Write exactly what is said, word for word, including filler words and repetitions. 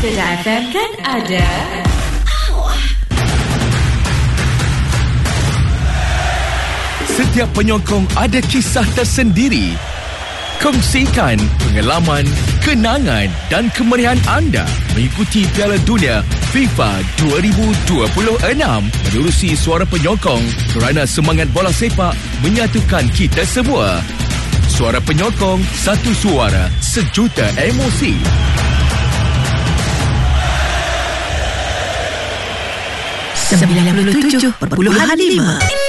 Gegar F M kan ada. Setiap penyokong ada kisah tersendiri. Kongsikan pengalaman, kenangan dan kemeriahan anda mengikuti Piala Dunia FIFA dua ribu dua puluh enam menerusi Suara Penyokong kerana semangat bola sepak menyatukan kita semua. Suara Penyokong, satu suara, sejuta emosi. sembilan puluh tujuh perpuluhan lima